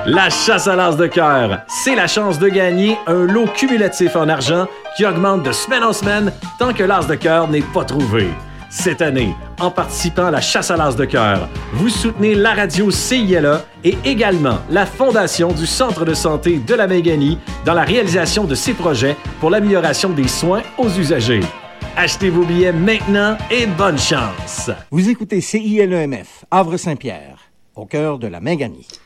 La chasse à l'as de cœur, c'est la chance de gagner un lot cumulatif en argent qui augmente de semaine en semaine tant que l'as de cœur n'est pas trouvé. Cette année, en participant à la chasse à l'as de cœur, vous soutenez la radio CILA et également la Fondation du Centre de santé de la Méganie dans la réalisation de ces projets pour l'amélioration des soins aux usagers. Achetez vos billets maintenant et bonne chance! Vous écoutez CILEMF, Havre-Saint-Pierre, au cœur de la Méganie.